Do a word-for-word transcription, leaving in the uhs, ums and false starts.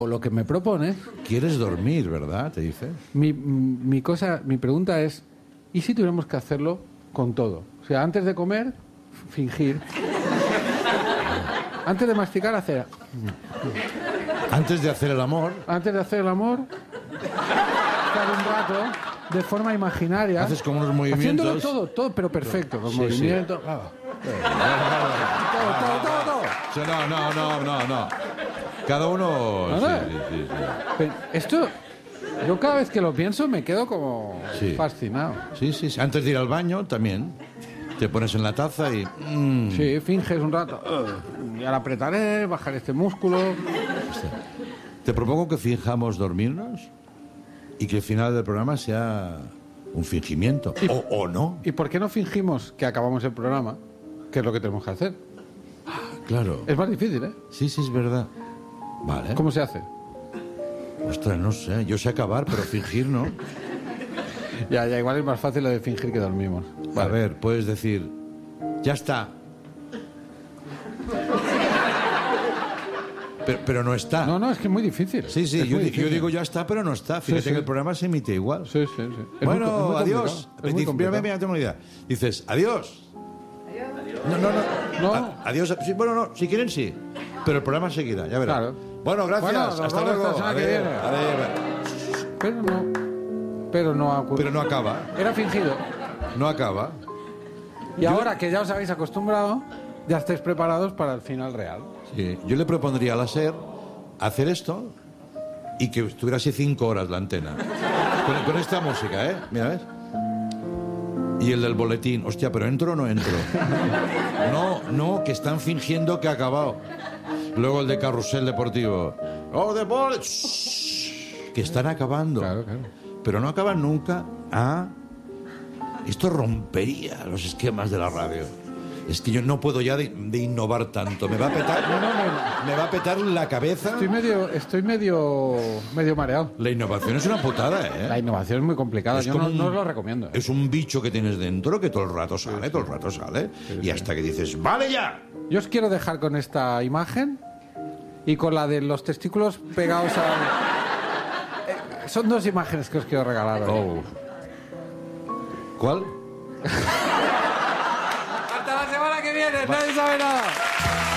O lo que me propones... Quieres dormir, ¿verdad? Te dice. Mi, mi cosa, mi pregunta es, ¿y si tuviéramos que hacerlo con todo? O sea, antes de comer, fingir. Antes de masticar, hacer... Antes de hacer el amor... Antes de hacer el amor, estar un rato de forma imaginaria. Haces como unos movimientos... Haciéndolo todo, todo, pero perfecto. Los sí, movimientos... Sí. Claro. Todo, todo, todo, todo. No, no, no, no, no. Cada uno... Sí, sí, sí, sí. Pero esto, yo cada vez que lo pienso me quedo como sí. fascinado. Sí, sí, sí. Antes de ir al baño también. Te pones en la taza y... Mm. Sí, finges un rato. Uh, y ahora apretaré, bajar este músculo. Te propongo que fijamos dormirnos y que el final del programa sea un fingimiento. Y, o, o no. ¿Y por qué no fingimos que acabamos el programa? Que es lo que tenemos que hacer. Claro. Es más difícil, ¿eh? Sí, sí, es verdad. Vale. ¿Cómo se hace? Ostras, no sé. Yo sé acabar, pero fingir no. Ya, ya, igual es más fácil lo de fingir que dormimos. Vale. A ver, puedes decir, ya está. Pero, pero no está. No, no, es que es muy difícil. Sí, sí, yo, difícil. yo digo ya está, pero no está. Fíjate sí, sí. que el programa se emite igual. Sí, sí, sí. Es bueno, muy, es muy adiós. Es muy Dice, mira, mira, tengo una idea. Dices, adiós. Adiós. No, no, no. no. A, adiós. Sí, bueno, no, si quieren sí. Pero el programa seguirá, ya verás. Claro. Bueno, gracias. Bueno, hasta luego. Hasta la semana que viene. Pero no. Pero no ha ocurrido. Pero no acaba. Era fingido. No acaba. Y yo... ahora que ya os habéis acostumbrado, ya estáis preparados para el final real. Sí. Yo le propondría a la SER hacer esto y que estuviera así cinco horas la antena. Con, con esta música, ¿eh? Mira, ¿ves? Y el del boletín. Hostia, ¿pero entro o no entro? No, no, que están fingiendo que ha acabado. Luego el de Carrusel Deportivo. ¡Oh, de bolet! Que están acabando. Claro, claro. Pero no acaban nunca. Ah, esto rompería los esquemas de la radio. Es que yo no puedo ya de, de innovar tanto. Me va a petar, no, no, no. me va a petar la cabeza. Estoy medio, estoy medio, medio mareado. La innovación es una putada, ¿eh? La innovación es muy complicada. Es yo como no, un, no os lo recomiendo. Es un bicho que tienes dentro que todo el rato sale, sí, sí. todo el rato sale. Sí, y hasta sí. que dices, ¡vale ya! Yo os quiero dejar con esta imagen y con la de los testículos pegados a... Eh, son dos imágenes que os quiero regalar hoy. Oh. ¿Cuál? Hasta la semana que viene, nadie sabe nada.